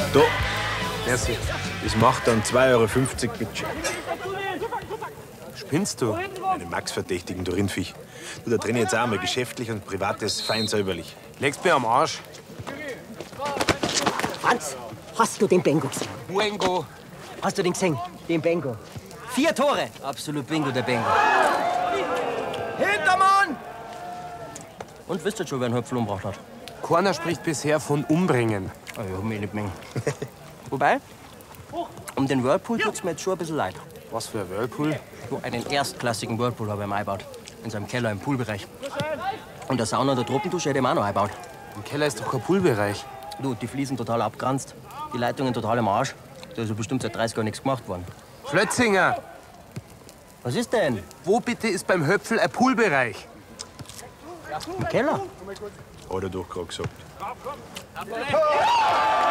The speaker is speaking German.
Da, Merci. das macht dann 2,50 Euro, bitte. Spinnst du? Einen Max verdächtigen, du Rindviech. Du, da trenne ich jetzt auch mal geschäftlich und privates fein säuberlich. Legst mir am Arsch. Franz, hast du den Bengo gesehen? Buengo. Hast du den gesehen? Den Bengo. 4 Tore. Absolut Bingo, der Bengo. Hintermann! Und wisst ihr schon, wer einen Höpfel umgebracht hat? Keiner spricht bisher von umbringen. Ah, ich hab mich nicht mengen. Wobei, um den Whirlpool tut's mir jetzt schon ein bisschen leid. Was für ein Whirlpool? So einen erstklassigen Whirlpool habe ich ihm eingebaut. In seinem Keller im Poolbereich. Und der Sauna und der Tropendusche hätte ich ihm auch noch eingebaut. Im Keller ist doch kein Poolbereich. Du, die Fliesen total abgeranzt. Die Leitungen total im Arsch. Da ist ja bestimmt seit 30 Jahren nichts gemacht worden. Flötzinger, Was ist denn? wo bitte ist beim Höpfel ein Poolbereich? Im Keller? Hat er doch gerade gesagt.